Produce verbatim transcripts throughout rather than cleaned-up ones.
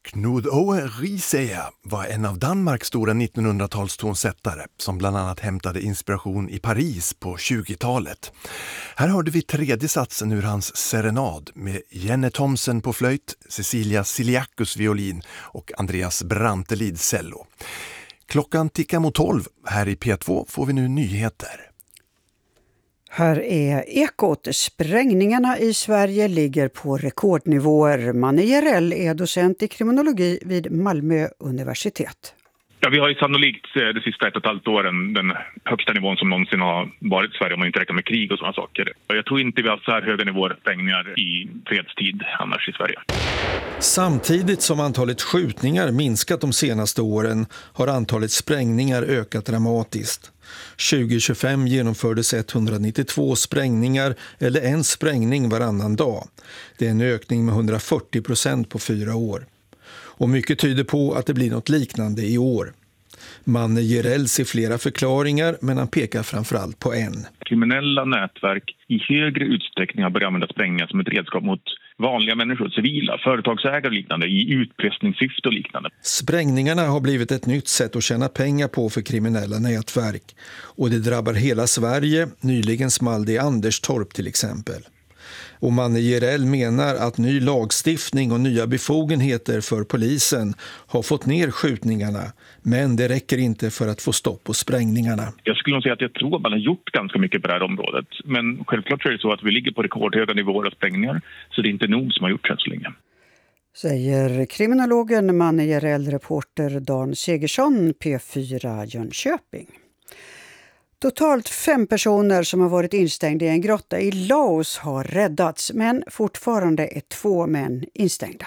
Knud Ove Riisager var en av Danmarks stora nittonhundratalstonsättare som bland annat hämtade inspiration i Paris på tjugotalet. Här hörde vi tredje satsen ur hans serenad med Jenny Thomsen på flöjt, Cecilia Siliakus violin och Andreas Brantelid cello. Klockan tickar mot tolv. Här i P två får vi nu nyheter. Här är Ekot. Sprängningarna i Sverige ligger på rekordnivåer. Manne Jerell är docent i kriminologi vid Malmö universitet. Ja, vi har ju sannolikt de sista ett och ett halvt åren den högsta nivån som någonsin har varit i Sverige, om man inte räknar med krig och sådana saker. Jag tror inte vi har så här höga nivåer sprängningar i fredstid annars i Sverige. Samtidigt som antalet skjutningar minskat de senaste åren har antalet sprängningar ökat dramatiskt. tjugo tjugofem genomfördes etthundranittiotvå sprängningar eller en sprängning varannan dag. Det är en ökning med hundrafyrtio procent på fyra år. Och mycket tyder på att det blir något liknande i år. Manne Jerell ser flera förklaringar, men han pekar framförallt på en. Kriminella nätverk i högre utsträckning har börjat använda sprängningar som ett redskap mot vanliga människor, civila, företagsägare och liknande, i utpressningssyfte och liknande. Sprängningarna har blivit ett nytt sätt att tjäna pengar på för kriminella nätverk. Och det drabbar hela Sverige, nyligen small det i Anderstorp till exempel. Och Manne Jerell menar att ny lagstiftning och nya befogenheter för polisen har fått ner skjutningarna, men det räcker inte för att få stopp på sprängningarna. Jag skulle nog säga att jag tror att man har gjort ganska mycket på det här området, men självklart är det så att vi ligger på rekordhöga nivåer av sprängningar, så det är inte nog som har gjort det så länge. Säger kriminologen Manne Jerell, reporter Dan Segersson, P fyra Jönköping. Totalt fem personer som har varit instängda i en grotta i Laos har räddats, men fortfarande är två män instängda.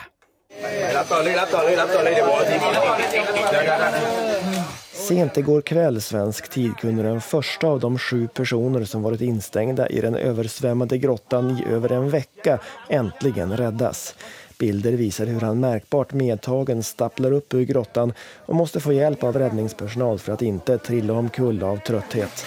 Sent igår kväll svensk tid kunde den första av de sju personer som varit instängda i den översvämmade grottan i över en vecka äntligen räddas. Bilder visar hur han märkbart medtagen stapplar upp ur grottan och måste få hjälp av räddningspersonal för att inte trilla omkull av trötthet.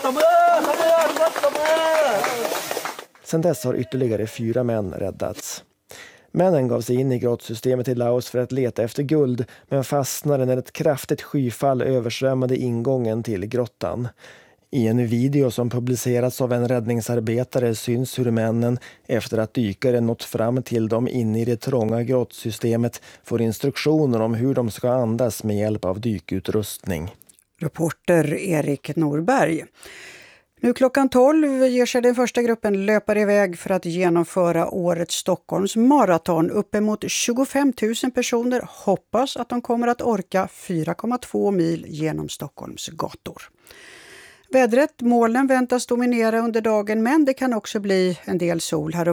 Sedan dess har ytterligare fyra män räddats. Männen gav sig in i grottsystemet i Laos för att leta efter guld, men fastnade när ett kraftigt skyfall översvämmade ingången till grottan. I en video som publicerats av en räddningsarbetare syns hur männen, efter att dykare nått fram till dem inne i det trånga grottsystemet, får instruktioner om hur de ska andas med hjälp av dykutrustning. Reporter Erik Norberg. Nu klockan tolv ger sig den första gruppen löpare iväg för att genomföra årets Stockholms maraton. Uppemot tjugofem tusen personer hoppas att de kommer att orka fyra komma två mil genom Stockholms gator. Vädret, molnen väntas dominera under dagen, men det kan också bli en del sol här och